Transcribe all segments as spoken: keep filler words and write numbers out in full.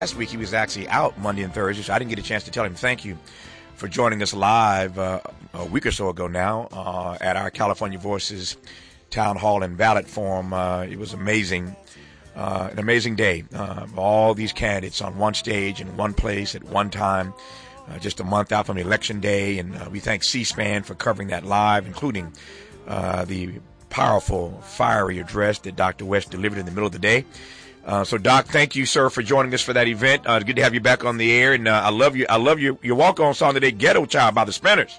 Last week he was actually out Monday and Thursday, so I didn't get a chance to tell him thank you for joining us live uh, a week or so ago now uh, at our California Voices Town Hall and Ballot Forum. Uh, it was amazing, uh, an amazing day. Uh, all these candidates on one stage in one place at one time, uh, just a month out from Election Day, and uh, we thank C-SPAN for covering that live, including uh, the powerful, fiery address that Doctor West delivered in the middle of the day. Uh, so, Doc, thank you, sir, for joining us for that event. Uh, good to have you back on the air, and uh, I love you. I love your your walk-on song today, "Ghetto Child" by the Spinners.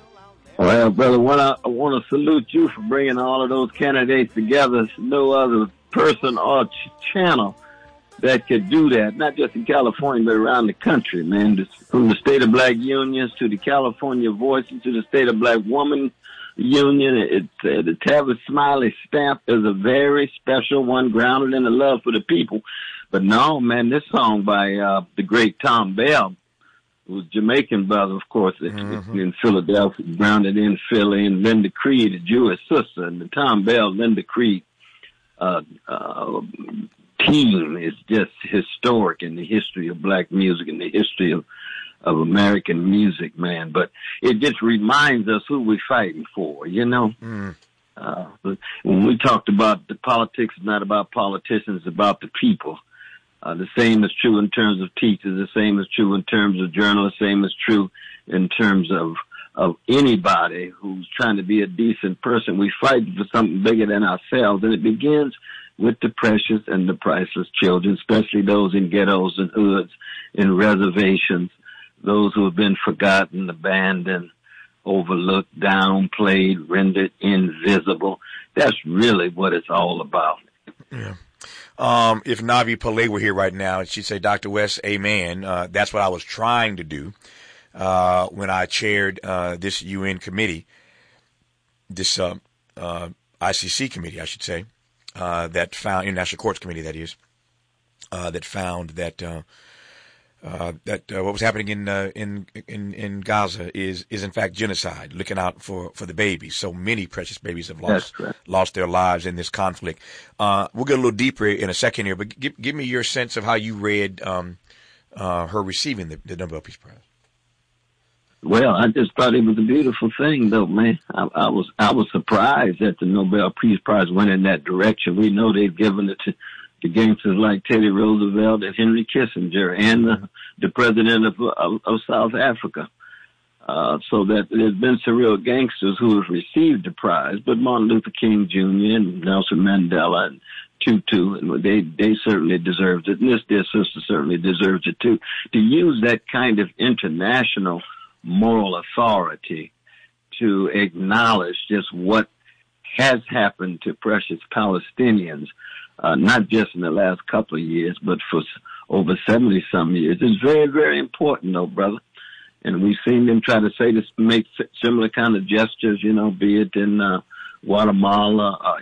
Well, brother, what I, I want to salute you for bringing all of those candidates together. There's no other person or ch- channel that could do that, not just in California, but around the country, man. Just from the State of Black Unions to the California Voices to the State of Black Woman Union, it, uh, the Tavis Smiley stamp is a very special one, grounded in the love for the people. But no, man, this song by uh, the great Tom Bell, who's Jamaican brother, of course, mm-hmm. in Philadelphia, grounded in Philly, and Linda Creed, a Jewish sister, and the Tom Bell, Linda Creed uh, uh, team is just historic in the history of black music and the history of of American music, man. But it just reminds us who we're fighting for, you know? Mm. Uh, when we talked about the politics, it's not about politicians, it's about the people. Uh, the same is true in terms of teachers, the same is true in terms of journalists, the same is true in terms of, of anybody who's trying to be a decent person. We fight for something bigger than ourselves, and it begins with the precious and the priceless children, especially those in ghettos and hoods, in reservations, those who have been forgotten, abandoned, overlooked, downplayed, rendered invisible. That's really what it's all about. Yeah. Um, if Navi Pillay were here right now, she'd say, Doctor West, amen. Uh, that's what I was trying to do uh, when I chaired uh, this U N committee, this uh, uh, I C C committee, I should say, uh, that found, International Courts Committee, that is, uh, that found that uh, Uh, that uh, what was happening in uh, in in in Gaza is is in fact genocide. Looking out for, for the babies. So many precious babies have lost lost their lives in this conflict. Uh, we'll get a little deeper in a second here, but give give me your sense of how you read um, uh, her receiving the, the Nobel Peace Prize. Well, I just thought it was a beautiful thing, though, man. I, I was I was surprised that the Nobel Peace Prize went in that direction. We know they've given it to the gangsters like Teddy Roosevelt and Henry Kissinger and the, the president of, of, of South Africa. Uh, so that there's been some real gangsters who have received the prize, but Martin Luther King Junior and Nelson Mandela and Tutu, and they, they certainly deserved it. And this dear sister certainly deserves it too. To use that kind of international moral authority to acknowledge just what has happened to precious Palestinians, Uh, not just in the last couple of years, but for over seventy some years. It's very, very important though, brother. And we've seen them try to say this, make similar kind of gestures, you know, be it in, uh, Guatemala, uh,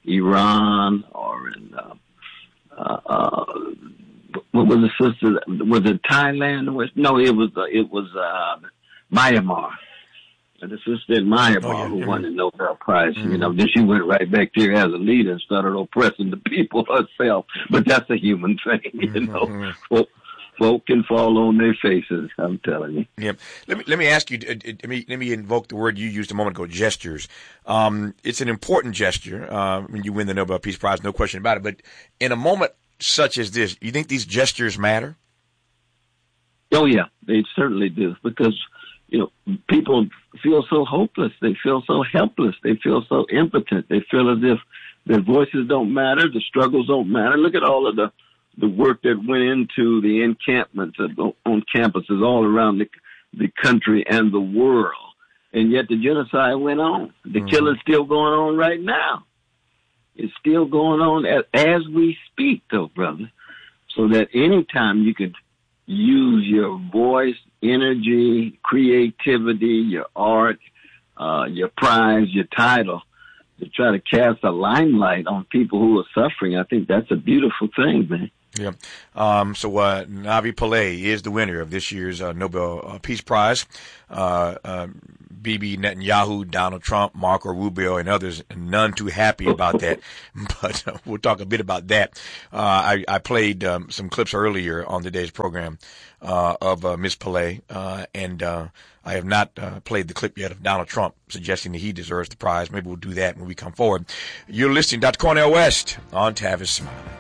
Iran, or in, uh, uh, uh, what was the sister, was it Thailand? No, it was, uh, it was, uh, Myanmar. And the sister in Myanmar, oh, yeah, who yeah. won the Nobel Prize, mm-hmm. you know, then she went right back there as a leader and started oppressing the people herself. But that's a human thing, you mm-hmm. know. Folk, folk can fall on their faces, I'm telling you. Yeah. Let me let me ask you. Uh, let me let me invoke the word you used a moment ago, gestures. Um, it's an important gesture uh, when you win the Nobel Peace Prize, no question about it. But in a moment such as this, you think these gestures matter? Oh yeah, they certainly do, because you know, people feel so hopeless. They feel so helpless. They feel so impotent. They feel as if their voices don't matter. The struggles don't matter. Look at all of the, the work that went into the encampments on campuses all around the, the country and the world. And yet the genocide went on. The mm-hmm. killing's still going on right now. It's still going on as, as we speak, though, brother. So that anytime you could use your voice, energy, creativity, your art, uh, your prize, your title, to try to cast a limelight on people who are suffering. I think that's a beautiful thing, man. Yeah. Um, so uh, Navi Pillay is the winner of this year's uh, Nobel uh, Peace Prize. Uh, uh, Bibi Netanyahu, Donald Trump, Marco Rubio, and others, none too happy about that. But uh, we'll talk a bit about that. Uh, I, I played um, some clips earlier on today's program uh, of uh, Miz Pillay, uh, and uh, I have not uh, played the clip yet of Donald Trump suggesting that he deserves the prize. Maybe we'll do that when we come forward. You're listening to Doctor Cornel West on Tavis Smiley.